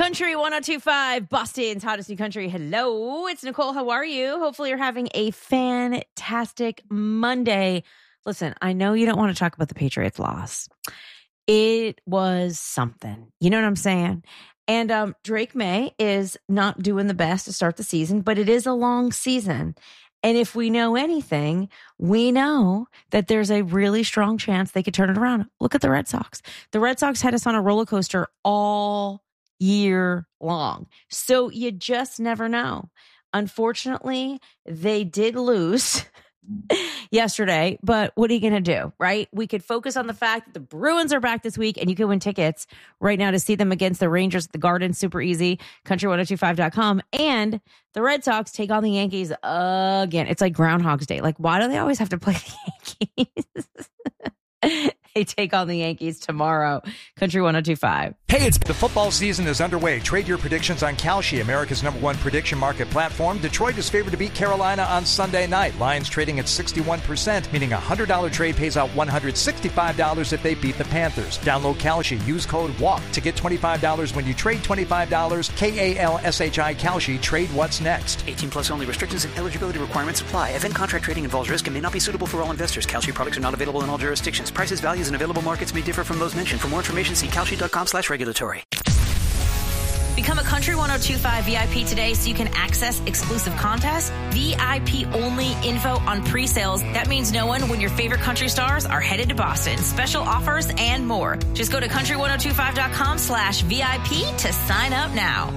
Country 102.5, Boston's hottest new country. Hello, it's Nicole. How are you? Hopefully you're having a fantastic Monday. Listen, I know you don't want to talk about the Patriots loss. It was something. You know what I'm saying? And Drake May is not doing the best to start the season, but it is a long season. And if we know anything, we know that there's a really strong chance they could turn it around. Look at the Red Sox. The Red Sox had us on a roller coaster all year long. So you just never know. Unfortunately, they did lose yesterday, but what are you going to do, right? We could focus on the fact that the Bruins are back this week and you can win tickets right now to see them against the Rangers at the Garden. Super easy. Country1025.com. And the Red Sox take on the Yankees again. It's like Groundhog's Day. Like, why do they always have to play the Yankees? They take on the Yankees tomorrow. Country 102.5. Hey, the football season is underway. Trade your predictions on Kalshi, America's #1 prediction market platform. Detroit is favored to beat Carolina on Sunday night. Lions trading at 61%, meaning a $100 trade pays out $165 if they beat the Panthers. Download Kalshi. Use code WALK to get $25 when you trade $25. Kalshi. Kalshi. Trade what's next. 18 plus only. Restrictions and eligibility requirements apply. Event contract trading involves risk and may not be suitable for all investors. Kalshi products are not available in all jurisdictions. Prices, values, and available markets may differ from those mentioned. For more information, see kalshi.com/regulatory. Become a Country 102.5 VIP today so you can access exclusive contests, VIP only info on pre-sales. That means knowing when your favorite country stars are headed to Boston. Special offers and more. Just go to country1025.com/VIP to sign up now.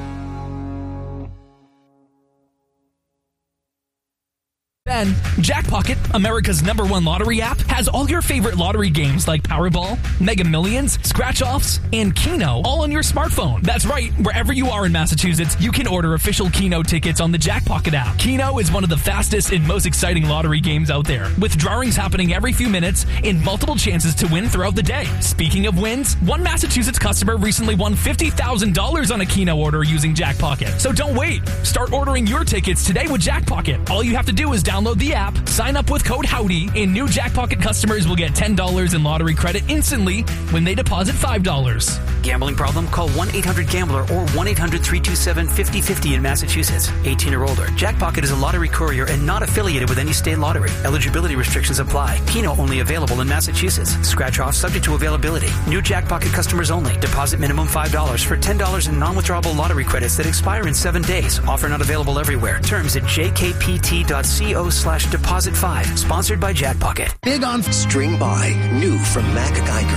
Then, Jackpocket, America's #1 lottery app, has all your favorite lottery games like Powerball, Mega Millions, Scratch-Offs, and Keno all on your smartphone. That's right, wherever you are in Massachusetts, you can order official Keno tickets on the Jackpocket app. Keno is one of the fastest and most exciting lottery games out there, with drawings happening every few minutes and multiple chances to win throughout the day. Speaking of wins, one Massachusetts customer recently won $50,000 on a Keno order using Jackpocket. So don't wait. Start ordering your tickets today with Jackpocket. All you have to do is download the app, sign up with code HOWDY, and new Jackpocket customers will get $10 in lottery credit instantly when they deposit $5. Gambling problem? Call 1-800-GAMBLER or 1-800-327-5050 in Massachusetts. 18 or older. Jackpocket is a lottery courier and not affiliated with any state lottery. Eligibility restrictions apply. Keno only available in Massachusetts. Scratch off subject to availability. New Jackpocket customers only. Deposit minimum $5 for $10 in non-withdrawable lottery credits that expire in 7 days. Offer not available everywhere. Terms at jkpt.co/deposit5. Sponsored by Jackpocket. Big on String By, new from Mac Geiger.